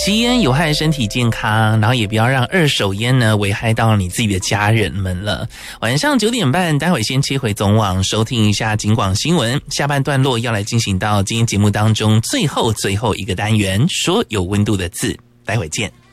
吸烟有害身体健康，然后也不要让二手烟呢危害到你自己的家人们了。晚上9点半，待会先切回总网收听一下警广新闻，下半段落要来进行到今天节目当中最后一个单元，说有温度的字，待会见。